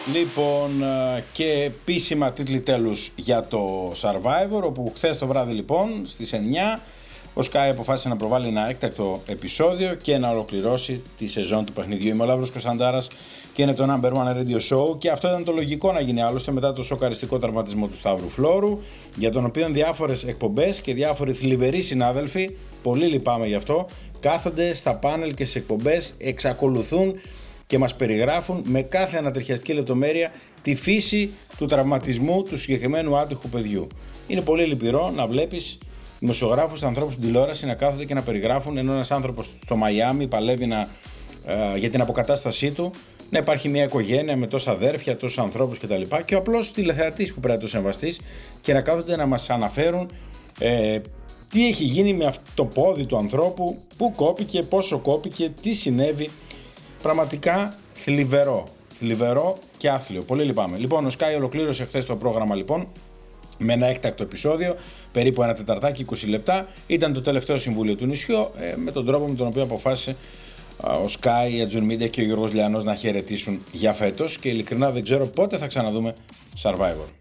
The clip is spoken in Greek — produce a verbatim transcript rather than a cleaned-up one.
Λοιπόν, και επίσημα τίτλοι τέλους για το Survivor, όπου χθες το βράδυ λοιπόν στις εννιά ο Sky αποφάσισε να προβάλλει ένα έκτακτο επεισόδιο και να ολοκληρώσει τη σεζόν του παιχνιδιού. Είμαι ο Λαύρος Κωνσταντάρας και είναι το Number One Radio Show, και αυτό ήταν το λογικό να γίνει άλλωστε μετά το σοκαριστικό τραυματισμό του Σταύρου Φλόρου, για τον οποίο διάφορες εκπομπές και διάφοροι θλιβεροί συνάδελφοι, πολύ λυπάμαι γι' αυτό, κάθονται στα πάνελ και στις εκπομπές, εξακολουθούν και μας περιγράφουν με κάθε ανατριχιαστική λεπτομέρεια τη φύση του τραυματισμού του συγκεκριμένου άτυχου παιδιού. Είναι πολύ λυπηρό να βλέπεις δημοσιογράφους, ανθρώπους στην τηλεόραση να κάθονται και να περιγράφουν, ενώ ένας άνθρωπος στο Μαϊάμι παλεύει να, ε, για την αποκατάστασή του, να υπάρχει μια οικογένεια με τόσα αδέρφια, τόσους ανθρώπους κτλ. Και ο απλός τηλεθεατής που πρέπει να το σεβαστείς και να κάθονται να μας αναφέρουν ε, τι έχει γίνει με αυτό το πόδι του ανθρώπου, πού κόπηκε, πόσο κόπηκε, τι συνέβη. Πραγματικά θλιβερό, θλιβερό και άθλιο. Πολύ λυπάμαι. Λοιπόν, ο Sky ολοκλήρωσε χθες το πρόγραμμα λοιπόν με ένα έκτακτο επεισόδιο, περίπου ένα τεταρτάκι, είκοσι λεπτά. Ήταν το τελευταίο συμβούλιο του νησιού, ε, με τον τρόπο με τον οποίο αποφάσισε ε, ο Sky, η Ατζουν Media και ο Γιώργος Λιανός να χαιρετήσουν για φέτος, και ειλικρινά δεν ξέρω πότε θα ξαναδούμε Survivor.